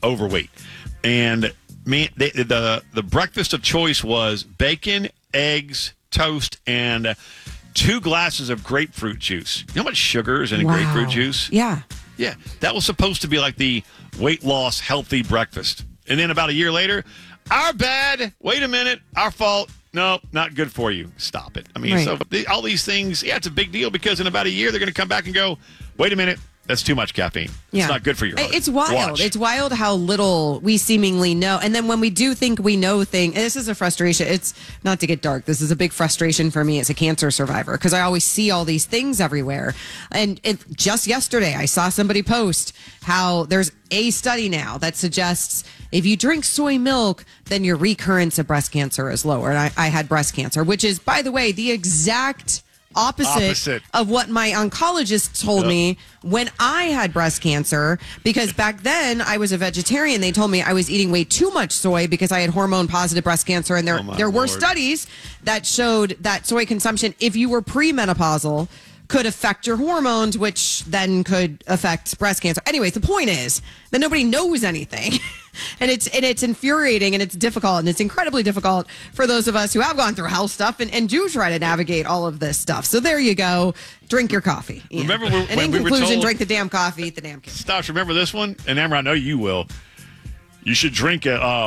overweight. And the breakfast of choice was bacon, eggs, toast, and 2 glasses of grapefruit juice. You know how much sugar is in a grapefruit juice? Yeah. Yeah. That was supposed to be like the weight loss, healthy breakfast. And then about a year later, our bad. Wait a minute. Our fault. No, not good for you. Stop it. I mean, right. So all these things, it's a big deal because in about a year, they're going to come back and go, wait a minute. That's too much caffeine. Yeah. It's not good for your heart. It's wild. Watch. It's wild how little we seemingly know. And then when we do think we know things, and this is a frustration. It's not to get dark. This is a big frustration for me as a cancer survivor because I always see all these things everywhere. And just yesterday, I saw somebody post how there's a study now that suggests if you drink soy milk, then your recurrence of breast cancer is lower. And I had breast cancer, which is, by the way, the exact opposite of what my oncologist told me when I had breast cancer, because back then I was a vegetarian. They told me I was eating way too much soy because I had hormone positive breast cancer. And there were studies that showed that soy consumption, if you were premenopausal, could affect your hormones, which then could affect breast cancer. Anyways, the point is that nobody knows anything. And it's infuriating and it's difficult, and it's incredibly difficult for those of us who have gone through health stuff and do try to navigate all of this stuff. So there you go. Drink your coffee. Yeah. Remember and in we conclusion, were told, drink the damn coffee, eat the damn cake. Stosh, remember this one? And Amber, I know you will. You should drink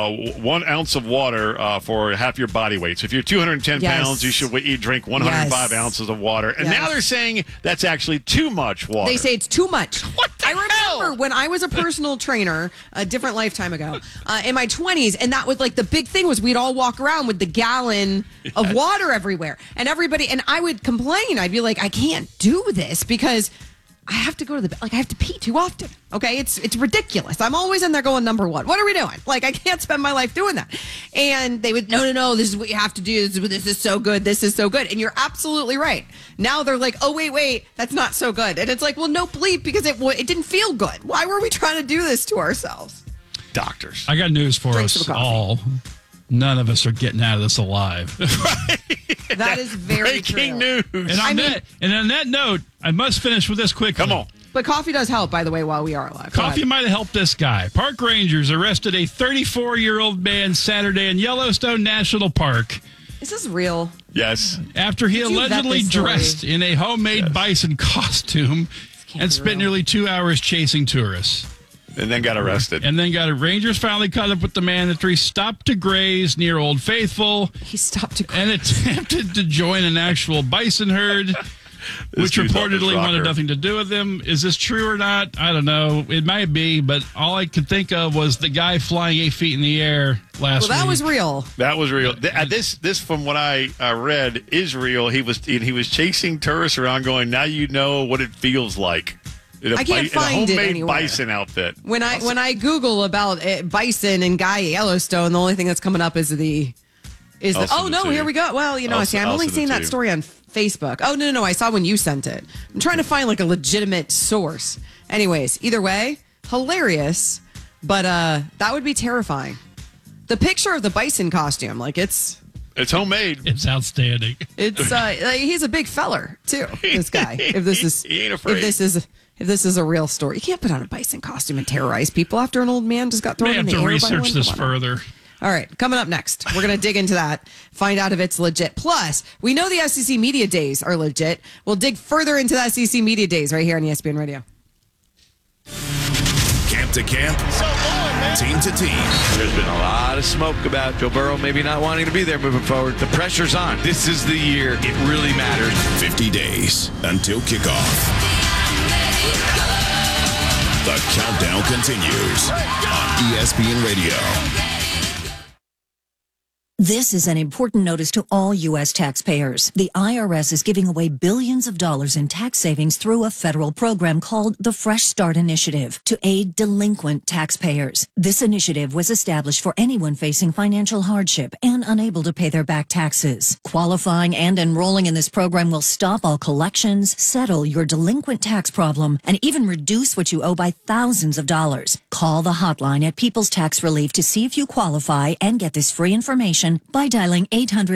1 ounce of water for half your body weight. So if you're 210 pounds, you should drink 105 ounces of water. And now they're saying that's actually too much water. They say it's too much. What the hell? I remember when I was a personal trainer a different lifetime ago in my 20s, and that was like the big thing was we'd all walk around with the gallon of water everywhere. And everybody, and I would complain. I'd be like, I can't do this because I have to go to I have to pee too often. Okay, it's ridiculous. I'm always in there going number one. What are we doing? Like, I can't spend my life doing that. And they would, no, this is what you have to do. This is so good. This is so good. And you're absolutely right. Now they're like, oh, wait, that's not so good. And it's like, well, no bleep, because it didn't feel good. Why were we trying to do this to ourselves? Doctors. I got news for us all. None of us are getting out of this alive. That is very breaking true. news. And on that note, I must finish with this quickly. Come on. But coffee does help, by the way, while we are alive. Coffee might have helped this guy. Park rangers arrested a 34-year-old man Saturday in Yellowstone National Park. Is this real? Yes. After he allegedly dressed in a homemade bison costume and spent nearly 2 hours chasing tourists. And then got arrested. Rangers finally caught up with the man after he stopped to graze near Old Faithful. He stopped to graze. And attempted to join an actual bison herd, which reportedly wanted nothing to do with him. Is this true or not? I don't know. It might be, but all I could think of was the guy flying 8 feet in the air last week. Well, that was real. That was real. This from what I read, is real. He was chasing tourists around going, now you know what it feels like. I can't find it anywhere. Bison outfit. When I Google about bison and Guy Yellowstone, the only thing that's coming up is the. Oh no! Here we go. Well, I'm only seeing that story on Facebook. Oh no! I saw when you sent it. I'm trying to find like a legitimate source. Anyways, either way, hilarious, but that would be terrifying. The picture of the bison costume, like it's homemade. It's outstanding. It's he's a big feller too. This guy. If this is he ain't afraid. If this is a real story, you can't put on a bison costume and terrorize people after an old man just got thrown in the air. We have to research this further. All right, coming up next, we're going to dig into that, find out if it's legit. Plus, we know the SEC Media Days are legit. We'll dig further into the SEC Media Days right here on ESPN Radio. Camp to camp, team to team. There's been a lot of smoke about Joe Burrow maybe not wanting to be there moving forward. The pressure's on. This is the year it really matters. 50 days until kickoff. The countdown continues on ESPN Radio. This is an important notice to all U.S. taxpayers. The IRS is giving away billions of dollars in tax savings through a federal program called the Fresh Start Initiative to aid delinquent taxpayers. This initiative was established for anyone facing financial hardship and unable to pay their back taxes. Qualifying and enrolling in this program will stop all collections, settle your delinquent tax problem, and even reduce what you owe by thousands of dollars. Call the hotline at People's Tax Relief to see if you qualify and get this free information by dialing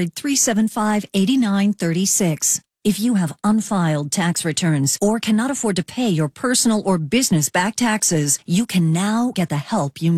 800-375-8936. If you have unfiled tax returns or cannot afford to pay your personal or business back taxes, you can now get the help you need.